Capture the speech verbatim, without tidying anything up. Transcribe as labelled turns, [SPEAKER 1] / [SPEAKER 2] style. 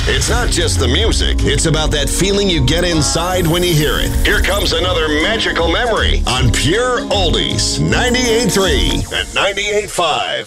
[SPEAKER 1] It's not just the music, it's about that feeling you get inside when you hear it. Here comes another magical memory on Pure Oldies, ninety-eight point three and ninety-eight point five.